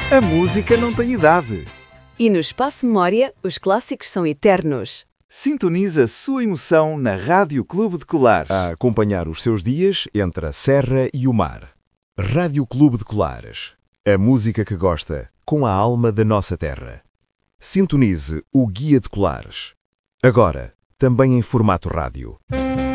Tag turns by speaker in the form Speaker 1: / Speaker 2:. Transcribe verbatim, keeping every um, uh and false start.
Speaker 1: A música não tem idade.
Speaker 2: E no Espaço Memória, os clássicos são eternos.
Speaker 1: Sintonize a sua emoção na Rádio Clube de Colares.
Speaker 3: A acompanhar os seus dias entre a serra e o mar. Rádio Clube de Colares. A música que gosta, com a alma da nossa terra. Sintonize o Guia de Colares. Agora, também em formato rádio.